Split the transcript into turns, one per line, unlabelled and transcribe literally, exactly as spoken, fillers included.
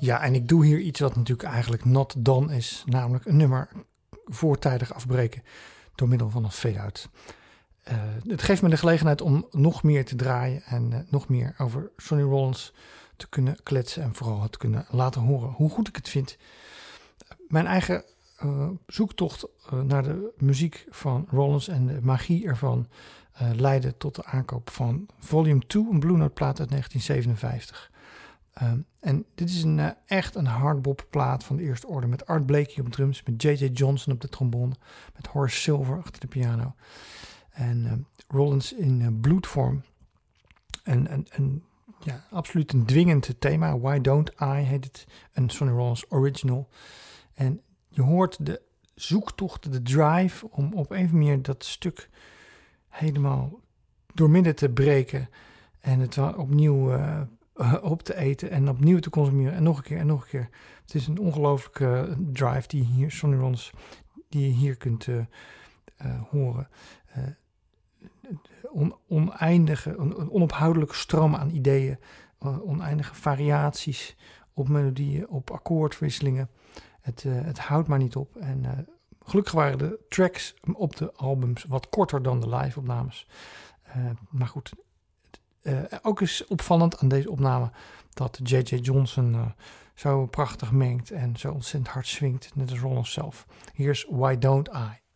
Ja, en ik doe hier iets wat natuurlijk eigenlijk not done is. Namelijk een nummer voortijdig afbreken door middel van een fade-out. Uh, het geeft me de gelegenheid om nog meer te draaien en uh, nog meer over Sonny Rollins te kunnen kletsen. En vooral het kunnen laten horen hoe goed ik het vind. Mijn eigen uh, zoektocht uh, naar de muziek van Rollins en de magie ervan uh, leidde tot de aankoop van Volume twee, een Blue Note plaat uit negentien zevenenvijftig. Um, en dit is een, uh, echt een hardbop plaat van de eerste orde met Art Blakey op drums, met J J Johnson op de trombone, met Horace Silver achter de piano en uh, Rollins in uh, bloedvorm. En, en, en ja, absoluut een dwingend thema. Why Don't I heet het, een Sonny Rollins original. En je hoort de zoektocht, de drive om op een of andere manier dat stuk helemaal doormidden te breken en het opnieuw uh, op te eten en opnieuw te consumeren en nog een keer en nog een keer. Het is een ongelooflijke drive die hier, Sonny Rollins, die je hier kunt uh, uh, horen. Uh, on, oneindige, on, onophoudelijke stroom aan ideeën, uh, oneindige variaties op melodieën, op akkoordwisselingen. Het, uh, het houdt maar niet op. En uh, gelukkig waren de tracks op de albums wat korter dan de live-opnames. Uh, maar goed, uh, ook is opvallend aan deze opname dat J J Johnson uh, zo prachtig mengt en zo ontzettend hard swingt, net als Rollins zelf. Hier is Why Don't I?